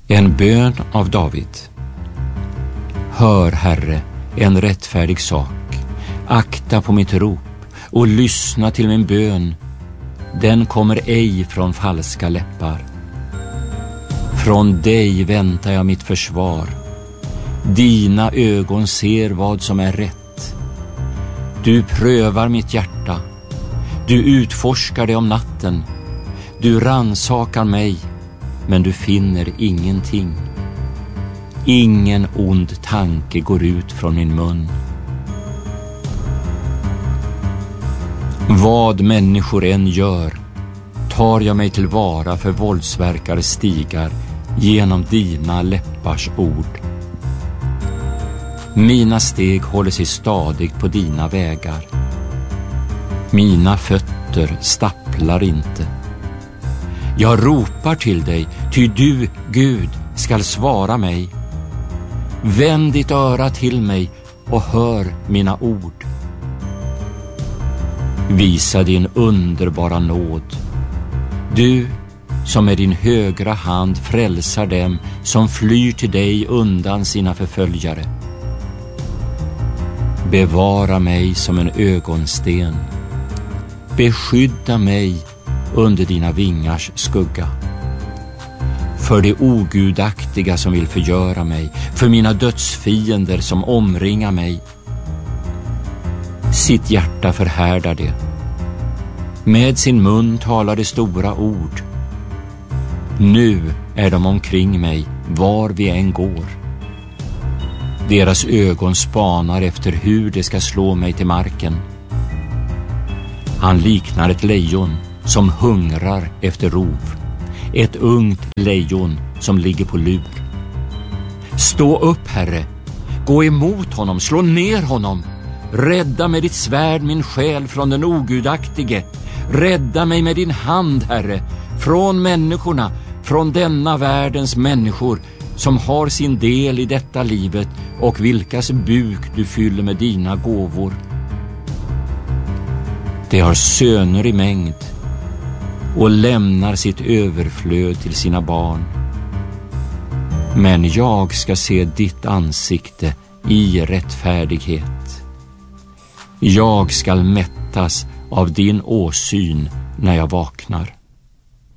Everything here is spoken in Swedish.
En bön av David. Hör, Herre, en rättfärdig sak. Akta på mitt rop och lyssna till min bön. Den kommer ej från falska läppar. Från dig väntar jag mitt försvar. Dina ögon ser vad som är rätt. Du prövar mitt hjärta. Du utforskar det om natten. Du ransakar mig, men du finner ingenting. Ingen ond tanke går ut från min mun. Vad människor än gör, tar jag mig tillvara för våldsverkare stigar genom dina läppars ord. Mina steg håller sig stadigt på dina vägar. Mina fötter stapplar inte. Jag ropar till dig, ty du, Gud, skall svara mig. Vänd ditt öra till mig och hör mina ord. Visa din underbara nåd. Du som med din högra hand frälsar dem som flyr till dig undan sina förföljare. Bevara mig som en ögonsten. Beskydda mig under dina vingars skugga. För det ogudaktiga som vill förgöra mig, för mina dödsfiender som omringar mig. Sitt hjärta förhärdar det. Med sin mun talar det stora ord. Nu är de omkring mig var vi än går. Deras ögon spanar efter hur det ska slå mig till marken. Han liknar ett lejon som hungrar efter rov. Ett ungt lejon som ligger på lur. Stå upp, Herre. Gå emot honom, slå ner honom. Rädda med ditt svärd min själ från den ogudaktige. Rädda mig med din hand, Herre, från människorna, från denna världens människor som har sin del i detta livet och vilkas buk du fyller med dina gåvor. De har söner i mängd och lämnar sitt överflöd till sina barn. Men jag ska se ditt ansikte i rättfärdighet. Jag ska mättas av din åsyn när jag vaknar.